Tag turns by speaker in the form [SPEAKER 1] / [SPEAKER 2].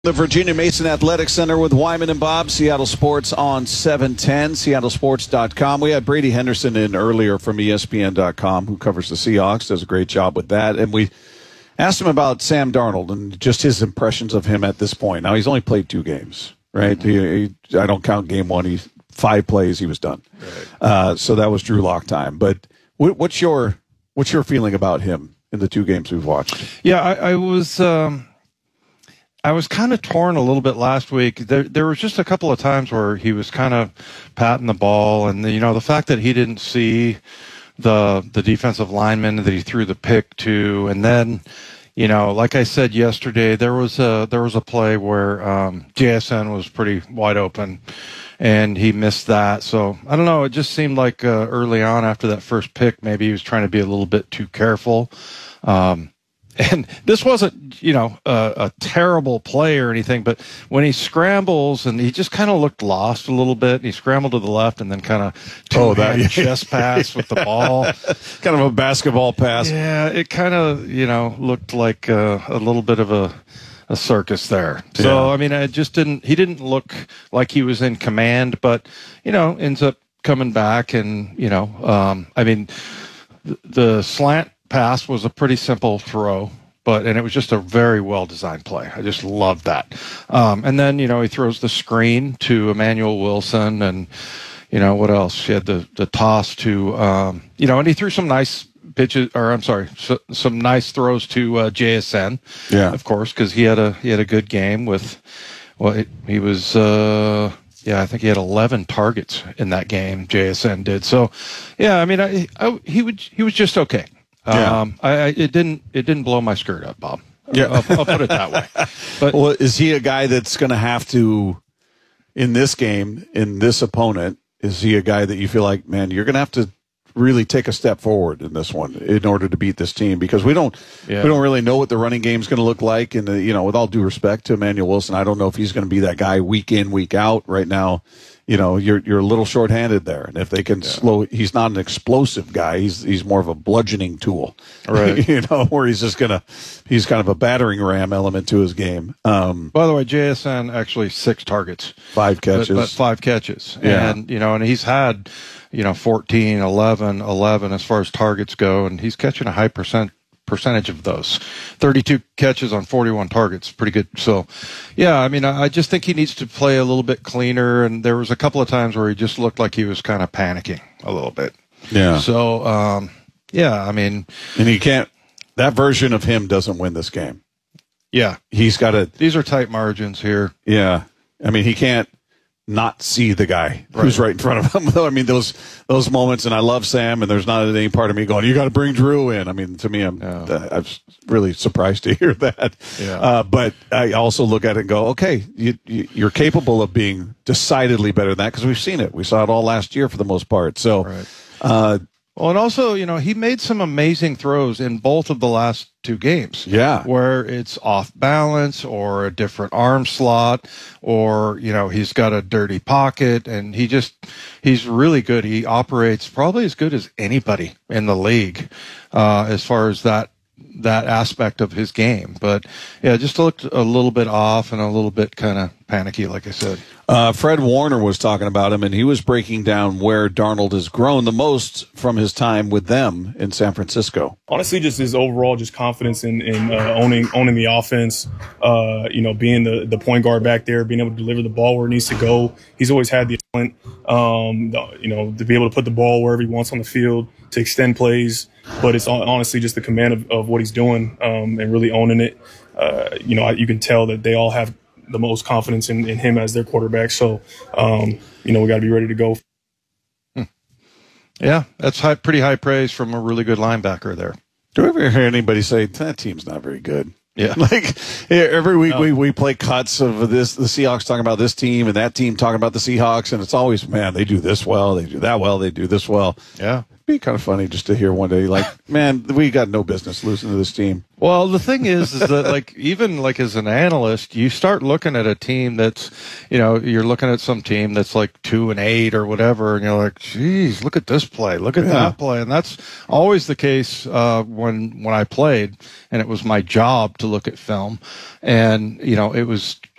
[SPEAKER 1] The Virginia Mason Athletic Center with Wyman and Bob, Seattle Sports on 710, seattlesports.com. We had Brady Henderson in earlier from ESPN.com, who covers the Seahawks, does a great job with that. And we asked him about Sam Darnold and just his impressions of him at this point. Now, he's only played 2 games, right? I don't count game 1. He's 5 plays, he was done. Right. So that was Drew Lock time. But what's your feeling about him in the 2 games we've watched?
[SPEAKER 2] Yeah, I was kind of torn a little bit last week. There was just a couple of times where he was kind of patting the ball, and the fact that he didn't see the defensive lineman that he threw the pick to, and then like I said yesterday, there was a play where JSN was pretty wide open, and he missed that. So I don't know. It just seemed like early on after that first pick, maybe he was trying to be a little bit too careful. And this wasn't, a terrible play or anything, but when he scrambles and he just kind of looked lost a little bit, and he scrambled to the left and then kind of chest pass with the ball.
[SPEAKER 1] Kind of a basketball pass.
[SPEAKER 2] Yeah, it kind of, looked like a little bit of a circus there. So, I mean, he didn't look like he was in command, but, ends up coming back and, the slant pass was a pretty simple throw, and it was just a very well-designed play. I just loved that. And then, he throws the screen to Emmanuel Wilson, and, what else? He had the toss to, and he threw some nice pitches, some nice throws to JSN, of course, because he had a good game with, he was, I think he had 11 targets in that game, JSN did. So, I mean, he was just okay. It didn't blow my skirt up, Bob. Yeah, I'll put it that way. But
[SPEAKER 1] is he a guy that's going to have to, in this game, in this opponent, is he a guy that you feel like, man, you're going to have to really take a step forward in this one in order to beat this team? Because we don't really know what the running game is going to look like. And with all due respect to Emmanuel Wilson, I don't know if he's going to be that guy week in, week out. Right now, you're a little shorthanded there, and if they can slow, he's not an explosive guy. He's more of a bludgeoning tool,
[SPEAKER 2] right?
[SPEAKER 1] Where he's kind of a battering ram element to his game.
[SPEAKER 2] By the way, JSN actually 6 targets,
[SPEAKER 1] 5 catches,
[SPEAKER 2] but 5 catches, and and he's had 14, 11 as far as targets go, and he's catching a high percentage of those. 32 catches on 41 targets, pretty good. So, I mean, I just think he needs to play a little bit cleaner, and there was a couple of times where he just looked like he was kind of panicking a little bit.
[SPEAKER 1] Yeah.
[SPEAKER 2] So, I mean,
[SPEAKER 1] and he can't. That version of him doesn't win this game.
[SPEAKER 2] Yeah,
[SPEAKER 1] he's got to.
[SPEAKER 2] These are tight margins here.
[SPEAKER 1] Yeah, I mean, he can't not see the guy who's right in front of him. I mean, those moments, and I love Sam, and there's not any part of me going, you got to bring Drew in. I mean, to me, I'm really surprised to hear that.
[SPEAKER 2] Yeah.
[SPEAKER 1] But I also look at it and go, okay, you're capable of being decidedly better than that, because we've seen it. We saw it all last year for the most part. So,
[SPEAKER 2] well, and also, he made some amazing throws in both of the last 2 games.
[SPEAKER 1] Yeah.
[SPEAKER 2] Where it's off balance or a different arm slot, or, he's got a dirty pocket, and he's really good. He operates probably as good as anybody in the league, as far as that aspect of his game. But just looked a little bit off and a little bit kind of panicky, like I said.
[SPEAKER 1] Fred Warner was talking about him, and he was breaking down where Darnold has grown the most from his time with them in San Francisco.
[SPEAKER 3] Honestly, just his overall confidence in owning the offense, being the point guard back there, being able to deliver the ball where it needs to go. He's always had the talent, to be able to put the ball wherever he wants on the field, to extend plays. But it's honestly just the command of what he's doing, and really owning it. You can tell that they all have the most confidence in him as their quarterback. So, we got to be ready to go.
[SPEAKER 2] Yeah, that's pretty high praise from a really good linebacker there.
[SPEAKER 1] Do you ever hear anybody say, that team's not very good?
[SPEAKER 2] Yeah.
[SPEAKER 1] Every week we play cuts of the Seahawks talking about this team and that team talking about the Seahawks, and it's always, man, they do this well, they do that well, they do this well.
[SPEAKER 2] Yeah.
[SPEAKER 1] be kind of funny just to hear one day, like, man, we got no business losing to this team.
[SPEAKER 2] Well, the thing is that like even like as an analyst, you start looking at a team that's, you're looking at some team that's like 2-8 or whatever, and you're like, geez, look at this play, look at that play, and that's always the case when I played, and it was my job to look at film, and it was